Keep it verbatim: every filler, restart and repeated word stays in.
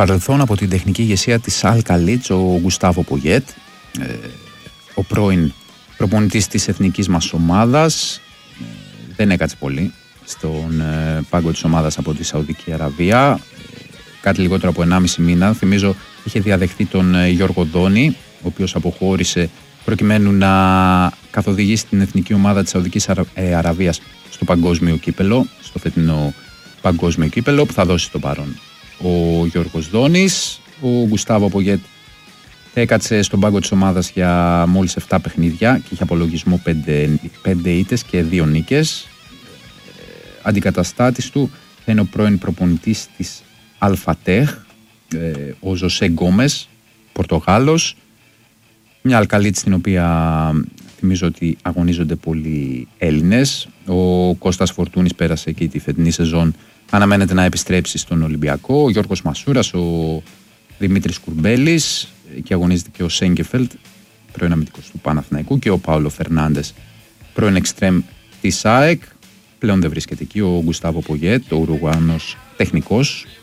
παρελθόν από την τεχνική ηγεσία της Αλκαλίτς, ο Γκουστάβο Πογιέτ, ε, ο πρώην προπονητής της εθνικής μας ομάδας, ε, δεν έκατσε πολύ στον ε, πάγκο της ομάδας από τη Σαουδική Αραβία, ε, κάτι λιγότερο από ενάμιση μήνα. Θυμίζω είχε διαδεχθεί τον ε, Γιώργο Δόνη, ο οποίος αποχώρησε προκειμένου να καθοδηγήσει την εθνική ομάδα της Σαουδικής Αρα... ε, Αραβίας στο παγκόσμιο κύπελο, στο φετινό παγκόσμιο κύπελο που θα δώσει το παρόν ο Γιώργος Δόνης. Ο Γκουστάβο Πογιέτ έκατσε στον πάγκο της ομάδας για μόλις επτά παιχνίδια και είχε απολογισμό πέντε ήττες και δύο νίκες. Ε, αντικαταστάτης του θα είναι ο πρώην προπονητής της Αλφατέχ, ε, ο Ζωσέ Γκόμες, Πορτογάλος. Μια Αλκαλίτς στην οποία θυμίζω ότι αγωνίζονται πολλοί Έλληνες. Ο Κώστας Φορτούνης πέρασε εκεί τη φετινή σεζόν. Αναμένεται να επιστρέψει στον Ολυμπιακό. Ο Γιώργος Μασούρας, ο Δημήτρης Κουρμπέλης και αγωνίζεται και ο Σέγκεφελτ, πρώην αμυντικός του Παναθηναϊκού, και ο Πάολο Φερνάντες, πρώην εξτρέμ της ΑΕΚ. Πλέον δεν βρίσκεται εκεί ο Γκουστάβο Πογιέτ, ο Ουρουγουάνος τεχνικός,